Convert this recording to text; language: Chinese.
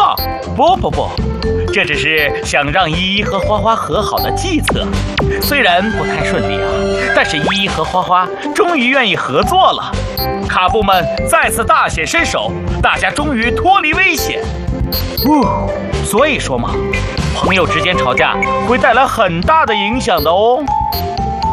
不，这只是想让依依和花花和好的计策。虽然不太顺利啊，但是依依和花花终于愿意合作了。卡布们再次大显身手，大家终于脱离危险。所以说嘛，朋友之间吵架会带来很大的影响的哦。